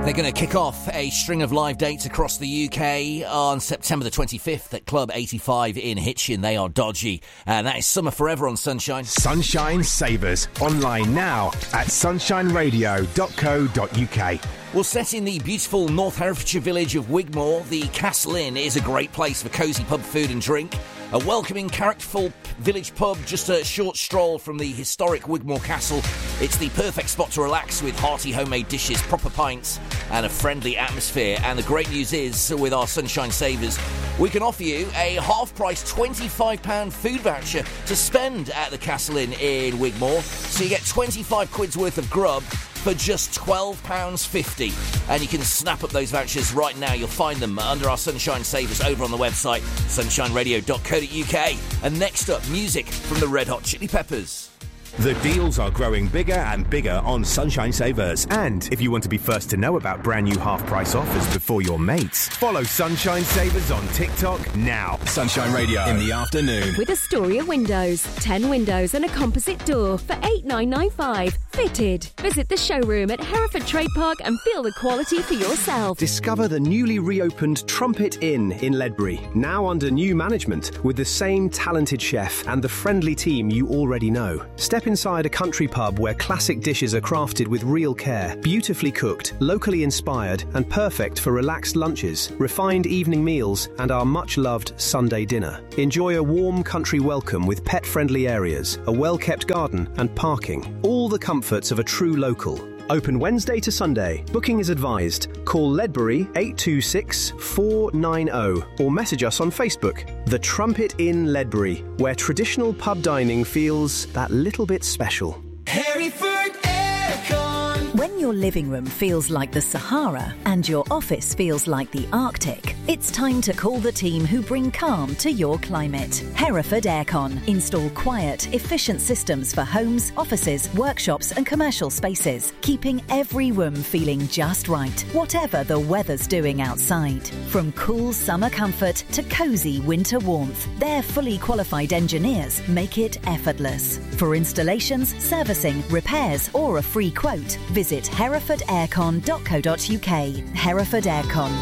They're going to kick off a string of live dates across the UK on September the 25th at Club 85 in Hitchin. They are Dodgy. And that is Summer Forever on Sunshine. Sunshine Savers. Online now at sunshineradio.co.uk. Well, set in the beautiful North Herefordshire village of Wigmore, the Castle Inn is a great place for cosy pub food and drink. A welcoming, characterful village pub just a short stroll from the historic Wigmore Castle. It's the perfect spot to relax with hearty homemade dishes, proper pints and a friendly atmosphere. And the great news is, with our Sunshine Savers, we can offer you a half-price £25 food voucher to spend at the Castle Inn in Wigmore. So you get 25 quid's worth of grub for just £12.50. And you can snap up those vouchers right now. You'll find them under our Sunshine Savers over on the website, sunshineradio.co.uk. And next up, music from the Red Hot Chili Peppers. The deals are growing bigger and bigger on Sunshine Savers. And if you want to be first to know about brand new half-price offers before your mates, follow Sunshine Savers on TikTok now. Sunshine Radio in the afternoon. With Astoria Windows. 10 windows and a composite door for $8,995. Fitted. Visit the showroom at Hereford Trade Park and feel the quality for yourself. Discover the newly reopened Trumpet Inn in Ledbury. Now under new management with the same talented chef and the friendly team you already know. Step inside a country pub where classic dishes are crafted with real care, beautifully cooked, locally inspired, and perfect for relaxed lunches, refined evening meals, and our much-loved Sunday dinner. Enjoy a warm country welcome with pet-friendly areas, a well-kept garden, and parking. All the comforts of a true local. Open Wednesday to Sunday. Booking is advised. Call Ledbury 826 490 or message us on Facebook. The Trumpet Inn Ledbury, where traditional pub dining feels that little bit special. Hereford Aircon. When your living room feels like the Sahara and your office feels like the Arctic, it's time to call the team who bring calm to your climate. Hereford Aircon. Install quiet, efficient systems for homes, offices, workshops and commercial spaces, keeping every room feeling just right, whatever the weather's doing outside. From cool summer comfort to cosy winter warmth, their fully qualified engineers make it effortless. For installations, servicing, repairs or a free quote, visit herefordaircon.co.uk. Hereford Aircon.